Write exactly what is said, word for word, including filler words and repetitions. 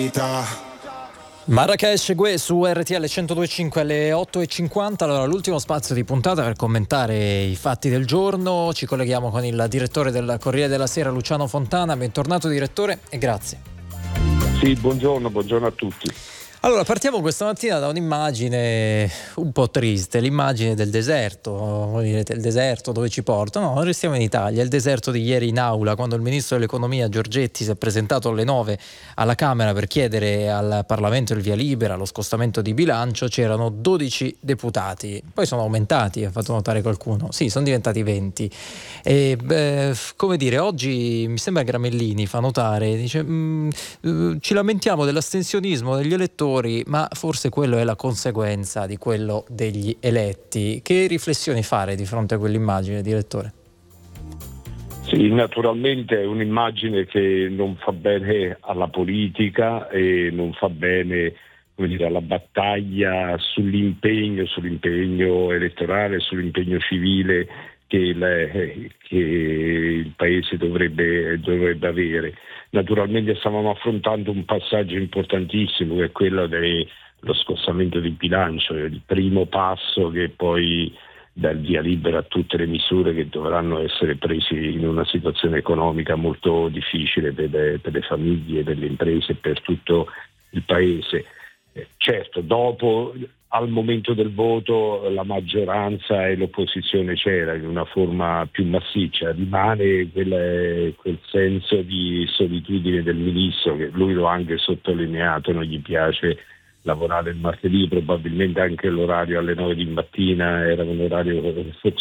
Marrakesh Gue su R T L centodue e cinque alle otto e cinquanta. Allora, l'ultimo spazio di puntata per commentare i fatti del giorno. Ci colleghiamo con il direttore del Corriere della Sera, Luciano Fontana. Bentornato direttore e grazie. Sì, buongiorno, buongiorno a tutti. Allora, partiamo questa mattina da un'immagine un po' triste, l'immagine del deserto. Voi direte, il deserto dove ci porta? No, restiamo in Italia. Il deserto di ieri in aula, quando il ministro dell'economia Giorgetti si è presentato alle nove alla Camera per chiedere al Parlamento il via libera allo scostamento di bilancio, c'erano dodici deputati. Poi sono aumentati, ha fatto notare qualcuno. Sì, sono diventati venti. E beh, come dire, oggi mi sembra Gramellini fa notare, dice mh, ci lamentiamo dell'astensionismo degli elettori, ma forse quello è la conseguenza di quello degli eletti. Che riflessioni fare di fronte a quell'immagine, direttore? Sì, naturalmente è un'immagine che non fa bene alla politica e non fa bene, come dire, alla battaglia sull'impegno, sull'impegno elettorale, sull'impegno civile che il, che il Paese dovrebbe, dovrebbe avere. Naturalmente stavamo affrontando un passaggio importantissimo, che è quello dello scostamento di bilancio, il primo passo che poi dà il via libera a tutte le misure che dovranno essere prese in una situazione economica molto difficile per le, per le famiglie, per le imprese e per tutto il Paese. Eh, certo, dopo, al momento del voto, la maggioranza e l'opposizione c'era in una forma più massiccia, rimane quel, quel senso di solitudine del ministro, che lui lo ha anche sottolineato, non gli piace lavorare il martedì, probabilmente anche l'orario alle nove di mattina era un orario forse